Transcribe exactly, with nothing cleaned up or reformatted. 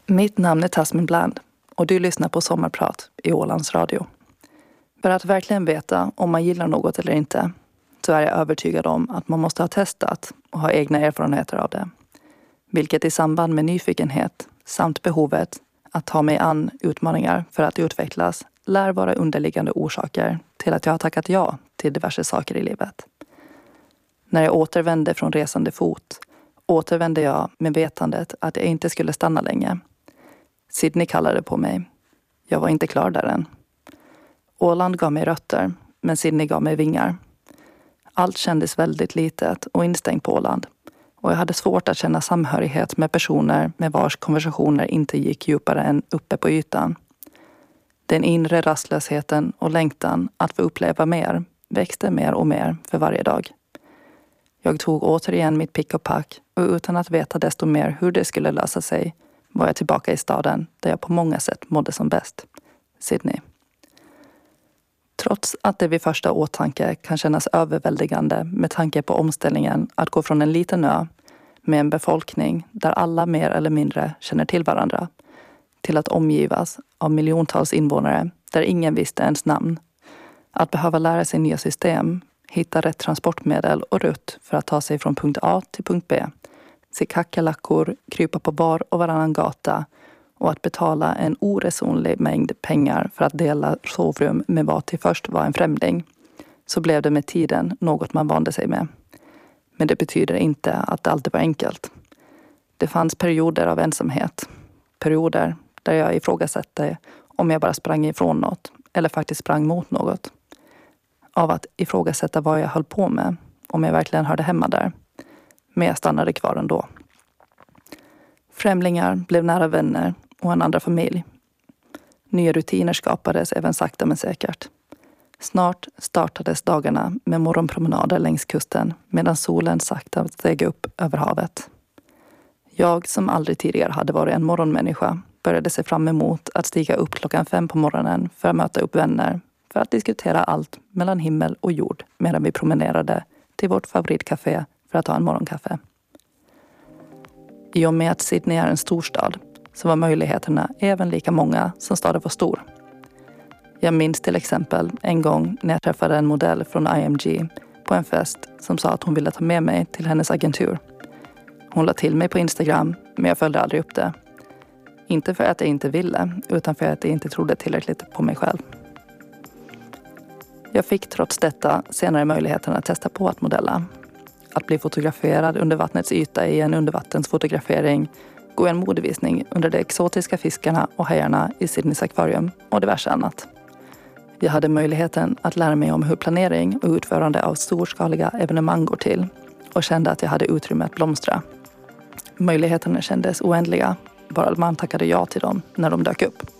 Mitt namn är Tasmin Bland och du lyssnar på Sommarprat i Ålands Radio. För att verkligen veta om man gillar något eller inte så är jag övertygad om att man måste ha testat och ha egna erfarenheter av det. Vilket i samband med nyfikenhet samt behovet att ta mig an utmaningar för att utvecklas lär vara underliggande orsaker till att jag har tackat ja till diverse saker i livet. När jag återvände från resande fot återvände jag med vetandet att jag inte skulle stanna länge. Sydney kallade på mig. Jag var inte klar där än. Åland gav mig rötter, men Sydney gav mig vingar. Allt kändes väldigt litet och instängt på Åland. Och jag hade svårt att känna samhörighet med personer med vars konversationer inte gick djupare än uppe på ytan. Den inre rastlösheten och längtan att få uppleva mer växte mer och mer för varje dag. Jag tog återigen mitt pick och pack och utan att veta desto mer hur det skulle lösa sig var jag tillbaka i staden där jag på många sätt mådde som bäst. Sydney. Trots att det vid första åtanke kan kännas överväldigande med tanke på omställningen att gå från en liten ö med en befolkning där alla mer eller mindre känner till varandra till att omgivas av miljontals invånare där ingen visste ens namn. Att behöva lära sig nya system, hitta rätt transportmedel och rutt för att ta sig från punkt A till punkt B. Se kackerlackor krypa på var och varannan gata och att betala en oresonlig mängd pengar för att dela sovrum med vad till först var en främling. Så blev det med tiden något man vande sig med. Men det betyder inte att det alltid var enkelt. Det fanns perioder av ensamhet. Perioder där jag ifrågasatte om jag bara sprang ifrån något eller faktiskt sprang mot något. Av att ifrågasätta vad jag höll på med, om jag verkligen hörde hemma där. Men jag stannade kvar ändå. Främlingar blev nära vänner och en andra familj. Nya rutiner skapades även sakta men säkert. Snart startades dagarna med morgonpromenader längs kusten medan solen sakta steg upp över havet. Jag som aldrig tidigare hade varit en morgonmänniska började se fram emot att stiga upp klockan fem på morgonen för att möta upp vänner för att diskutera allt mellan himmel och jord medan vi promenerade till vårt favoritcafé för att ta en morgonkaffe. I och med att Sydney är en storstad så var möjligheterna även lika många som staden var stor. Jag minns till exempel en gång när jag träffade en modell från I M G på en fest som sa att hon ville ta med mig till hennes agentur. Hon la till mig på Instagram, men jag följde aldrig upp det. Inte för att jag inte ville, utan för att jag inte trodde tillräckligt på mig själv. Jag fick trots detta senare möjligheten att testa på att modella. Att bli fotograferad under vattnets yta i en undervattensfotografering, gå en modevisning under de exotiska fiskarna och hajarna i Sydneys akvarium och diverse annat. Jag hade möjligheten att lära mig om hur planering och utförande av storskaliga evenemang går till och kände att jag hade utrymme att blomstra. Möjligheterna kändes oändliga, bara man tackade ja till dem när de dök upp.